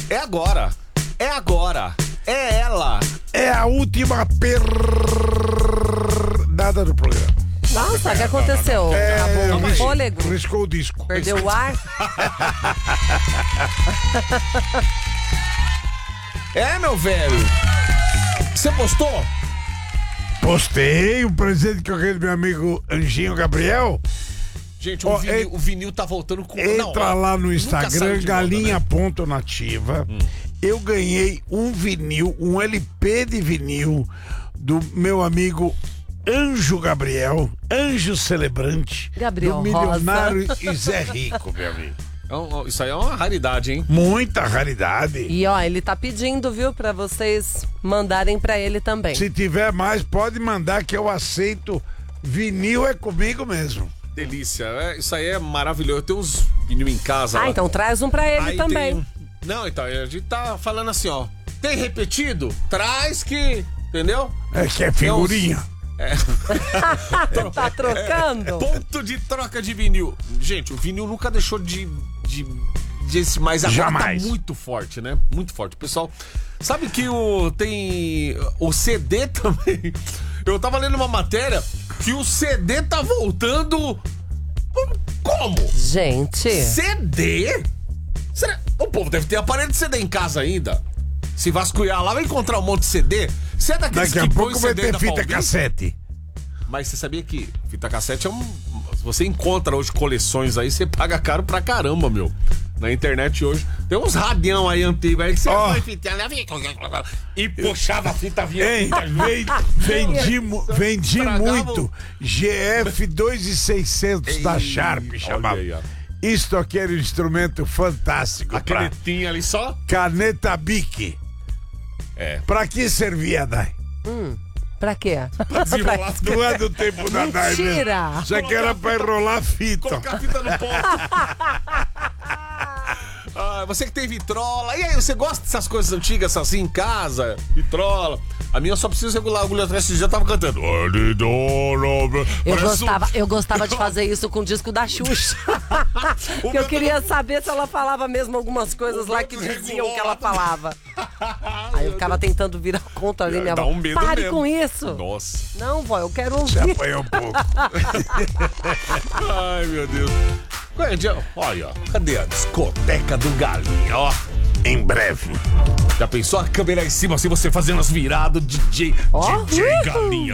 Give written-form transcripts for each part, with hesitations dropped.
É agora. É agora. É ela. É a última pernada do programa. Nossa, o que aconteceu? Acabou o fôlego? Riscou o disco. Perdeu o ar? É, meu velho. Você postou? Postei o presente que eu ganhei do meu amigo Anjinho Gabriel. Gente, o vinil tá voltando com... Entra lá no nunca Instagram, saiu de moda, né? galinha.nativa. Eu ganhei um vinil, um LP de vinil do meu amigo Anjo Gabriel, Anjo Celebrante, Gabriel do Milionário e Zé Rico, meu amigo. Isso aí é uma raridade, hein? Muita raridade. E ó, ele tá pedindo, viu, pra vocês mandarem pra ele também. Se tiver mais, pode mandar que eu aceito. Vinil é comigo mesmo. Delícia. Isso aí é maravilhoso. Eu tenho uns vinil em casa. Ah, então traz um pra ele aí também. Não, então, a gente tá falando assim, ó. Tem repetido? Traz que... Entendeu? É que é figurinha. Tá trocando? Ponto de troca de vinil. Gente, o vinil nunca deixou de mas agora jamais. Tá muito forte, né? Muito forte. Pessoal, sabe que tem o CD também. Eu tava lendo uma matéria que o CD tá voltando. Como? Gente. CD? O povo deve ter aparelho de CD em casa ainda. Se vasculhar lá, vai encontrar um monte de CD. Você é daqueles Daqui a que põe pouco vai CD ter da fita Paulista? cassete. Mas você sabia que fita cassete é você encontra hoje coleções aí, você paga caro pra caramba, meu. Na internet hoje. Tem uns radião aí antigos aí que você põe fita e puxava a fita Ei, vendi muito GF 2600 da Sharp, chamava. Isto aqui era um instrumento fantástico. A canetinha ali só? Caneta Bic. É. Pra que servia, Dai? Pra quê? Não é do tempo da Dai mesmo. Mentira! Já que era pra enrolar fita. Colocar a fita no pote. Você que tem vitrola. E aí, você gosta dessas coisas antigas assim em casa? Vitrola. A minha só precisa regular a agulha atrás. Esse dia eu tava cantando. Eu gostava de fazer isso com o disco da Xuxa. Que eu queria saber se ela falava mesmo algumas coisas lá que diziam que ela falava. Aí eu ficava tentando virar contra ali, minha avó. Pare mesmo com isso. Nossa. Não, vó, eu quero Você ouvir. apanhou um pouco. Ai, meu Deus. Olha, cadê a discoteca do Galinha, ó? Em breve. Já pensou a câmera em cima, assim, você fazendo as viradas, DJ Galinha.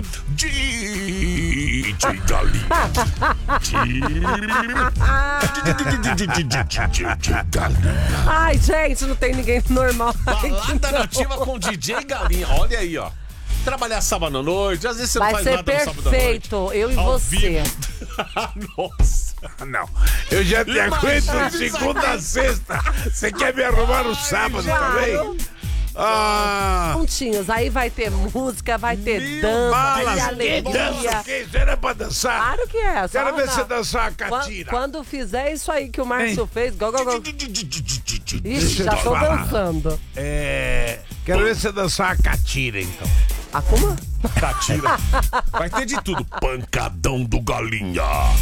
DJ Galinha. Ai, gente, não tem ninguém normal. Balada nativa com DJ Galinha. Olha aí, ó. Trabalhar sábado à noite, às vezes você não faz nada no sábado à noite. Vai ser perfeito, eu e você. Nossa. Não, eu já te aguento de segunda a sexta. Você quer me arrumar no sábado também? Pontinhos, aí vai ter música, vai ter dança, vai ter alegria. Isso era pra dançar? Claro que é. Só Quero ver você dançar a catira. Quando fizer isso aí que o Márcio fez, go. Ixi, eu já te tô falar. dançando. Quero ver você dançar a catira, então. Ah, como? Catira. Vai ter de tudo. Pancadão do Galinha.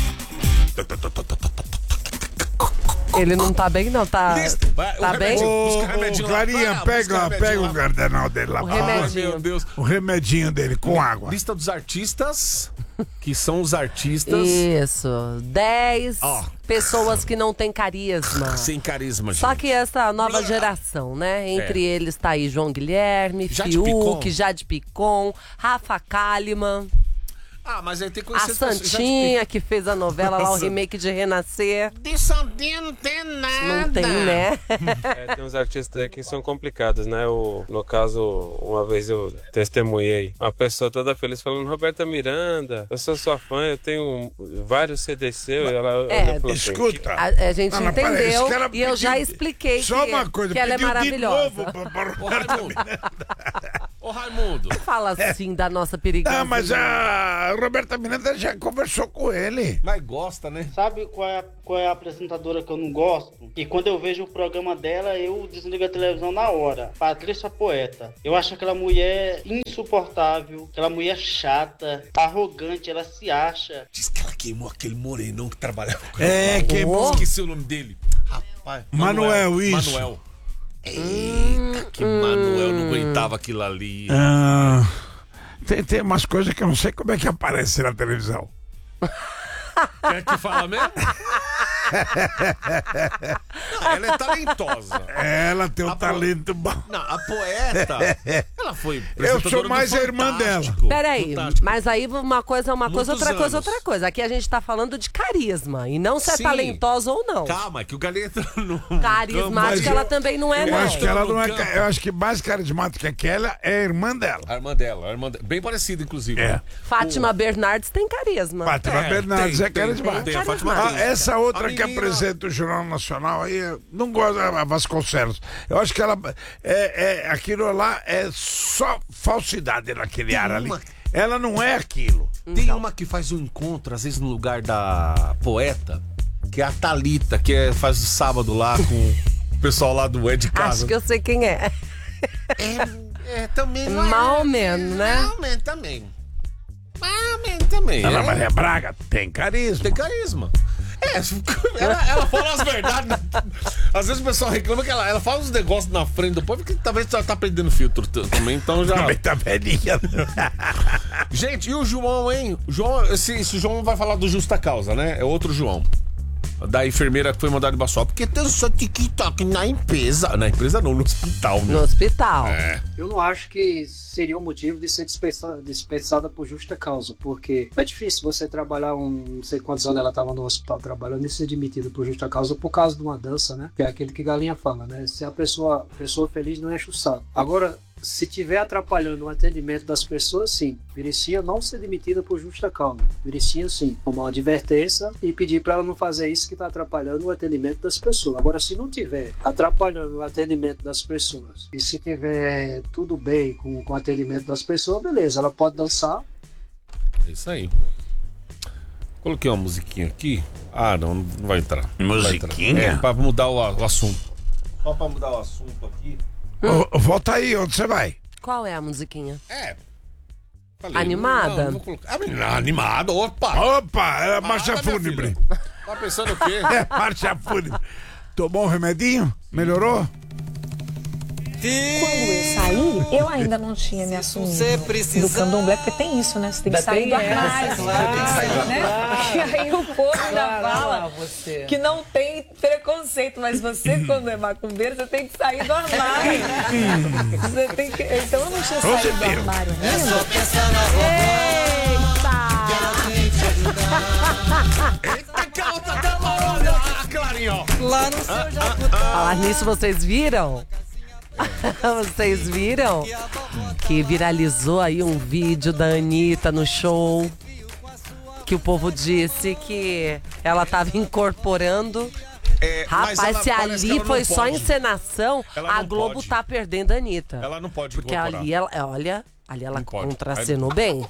Ele não tá bem, não, tá bem? Ô, Clarinha, pega o gardenal dele lá. O remedinho. Meu Deus. O remedinho dele com água. Lista dos artistas, que são os artistas Isso, 10 pessoas que não têm carisma. sem carisma, gente. Só que essa nova geração, né? Entre eles tá aí João Guilherme, Jade Fiuk, Jade Picon, Rafa Kalimann, mas aí tem que a conhecer Santinha, que fez a novela lá, o remake de Renascer. De Santinha não tem nada. Não tem, né? Tem uns artistas aí que são complicados, né? No caso, uma vez eu testemunhei uma pessoa toda feliz falando: Roberta Miranda, eu sou sua fã, eu tenho vários CDs seus. Ela falou assim, Escuta. A gente Não, entendeu peraí, esse cara e eu já pediu- expliquei Só uma coisa, que ela é pediu de maravilhosa. novo pra Roberta Miranda. Ô, Raimundo. Fala assim da nossa perigosa. Ah, mas a Roberta Miranda já conversou com ele. Mas gosta, né? Sabe qual é a apresentadora que eu não gosto? E quando eu vejo o programa dela, eu desligo a televisão na hora. Patrícia Poeta. Eu acho aquela mulher insuportável, aquela mulher chata, arrogante, ela se acha. Diz que ela queimou aquele morenão que trabalhava com ela. Queimou. Esqueci o nome dele. Rapaz. Manuel, isso. Manuel. Eita, que Manuel não aguentava aquilo ali. Tem umas coisas que eu não sei como é que aparece na televisão. Quer que fala mesmo? Não, ela é talentosa. Ela tem um talento bom. Não, a poeta, ela foi Eu sou mais a irmã dela. Peraí, mas aí uma coisa é uma coisa, outra coisa é outra coisa. Aqui a gente tá falando de carisma e não se é Sim. talentosa ou não. Calma, que o Galê entra no Carismática ela também não é, Eu não. acho que ela não é. Eu acho que mais carismática que ela é a irmã dela. A irmã dela, bem parecida, inclusive. É. Né? Fátima Bernardes tem carisma. Fátima Bernardes é tem, carismática. a Fátima Ah, tem. Essa outra A que menina- apresenta o Jornal Nacional aí, eu não gosto da Vasconcelos. Eu acho que ela aquilo lá é só falsidade naquele ar ali. Ela não é aquilo. Tem uma que faz um encontro, às vezes, no lugar da poeta, que é a Thalita, que faz o sábado lá com o pessoal lá do É de Casa. Acho que eu sei quem é. Também não é. Mais ou menos, né? Mais ou menos também. Mais ou menos também. Ana Maria Braga tem carisma. Tem carisma. Ela fala as verdades. Né? Às vezes o pessoal reclama que ela fala uns negócios na frente do povo que talvez já tá perdendo filtro também, então já. Também tá velhinha. Gente, e o João, hein? Esse João vai falar do Justa Causa, né? É outro João. Da enfermeira que foi mandada embora só porque tem só TikTok na empresa. Na empresa não, no hospital, né? No hospital. Eu não acho que seria um motivo de ser dispensada por justa causa, porque é difícil você trabalhar não sei quantos anos ela estava no hospital trabalhando e ser demitida por justa causa por causa de uma dança, né? Que é aquele que Galinha fala, né? Se a pessoa feliz não enche o saco. Agora, se tiver atrapalhando o atendimento das pessoas, sim, merecia não ser demitida por justa causa. Merecia, sim, tomar uma advertência e pedir para ela não fazer isso que está atrapalhando o atendimento das pessoas. Agora, se não tiver atrapalhando o atendimento das pessoas e se tiver tudo bem com o atendimento das pessoas, beleza, ela pode dançar. É isso aí. Coloquei uma musiquinha aqui. Ah, não vai entrar. Musiquinha? Vai entrar. Pra mudar o assunto. Só pra mudar o assunto aqui. Volta aí, onde você vai? Qual é a musiquinha? Falei, Animada? Não vou colocar. Animada, opa! Opa, é a marcha minha fúnebre. filha. Tá pensando o quê? É marcha fúnebre. Tomou um remedinho? Melhorou? Quando eu saí, eu ainda não tinha me assumido do candomblé, porque tem isso, né? Você tem que sair do armário. Né? E aí o povo ainda fala que não tem preconceito, mas você, quando é macumbeiro, você tem que sair do armário. Você tem que... Então eu não tinha saído do armário ainda. Eita, que a outra demorou, olha a Clarinha, ó. Lá no seu Jacutão. Falar nisso, vocês viram? Vocês viram que viralizou aí um vídeo da Anitta no show, que o povo disse que ela tava incorporando. Mas Rapaz, ela- se parece que ali ela foi não só pode. encenação, Ela a não Globo pode. tá perdendo a Anitta. Ela não pode Porque incorporar. ali ela, olha, ali ela pode. contracenou bem.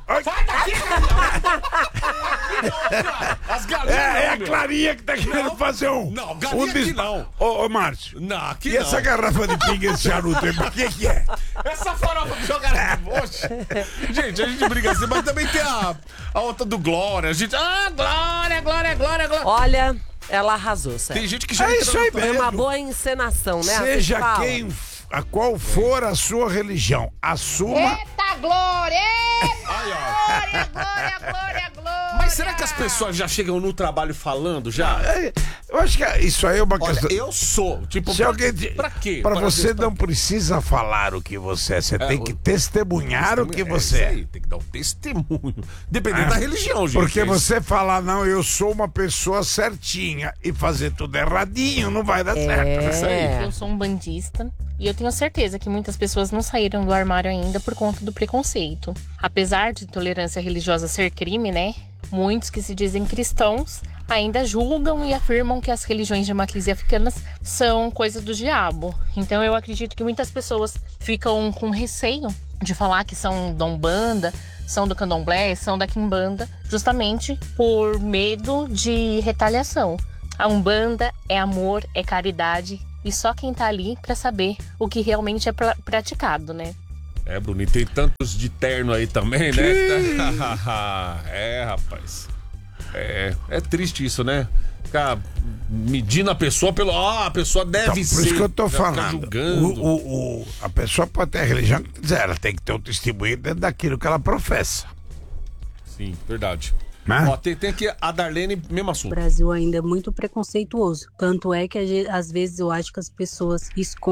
As galinhas É a meu. Clarinha que tá querendo fazer um. Não, galinha aqui não. Ô, Márcio. Não, aqui E não. essa garrafa de pinga, esse charuto aí, por que é? Essa farofa que jogaram aqui, oxe. Gente, a gente briga assim, mas também tem a outra do Glória. A gente... Glória. Olha, ela arrasou, sério. Tem gente que já É isso aí Foi mesmo. uma boa encenação, né? Seja Vocês falam. a qual for a sua religião, assuma. Eita glória! Aí, ó. Glória! Mas será que as pessoas já chegam no trabalho falando já? Eu acho que isso aí é uma Olha, questão. eu sou. Tipo, Se alguém te- pra quê? Pra você pra- não precisa falar o que você é, você tem que testemunhar o que você isso é. aí, tem que dar um testemunho. Dependendo da religião, gente. Porque É isso. você falar, não, eu sou uma pessoa certinha e fazer tudo erradinho, não vai dar certo. Isso aí. Eu sou um bandista e eu tenho certeza que muitas pessoas não saíram do armário ainda por conta do preconceito. Apesar de intolerância religiosa ser crime, né? Muitos que se dizem cristãos ainda julgam e afirmam que as religiões de matriz africanas são coisa do diabo. Então eu acredito que muitas pessoas ficam com receio de falar que são da Umbanda, são do Candomblé, são da Quimbanda, justamente por medo de retaliação. A Umbanda é amor, é caridade e só quem tá ali pra saber o que realmente é praticado, né? É, Bruno, e tem tantos de terno aí também, né? É, rapaz. É triste isso, né? ficar medindo a pessoa pelo... a pessoa deve ser. Por isso que eu tô vai ficar falando. julgando. A pessoa pode ter a religião que quiser, ela tem que ter o testemunho dentro daquilo que ela professa. Sim, verdade. Né? Ó, tem aqui a Darlene, mesmo assunto. O Brasil ainda é muito preconceituoso. Tanto é que às vezes eu acho que as pessoas escondem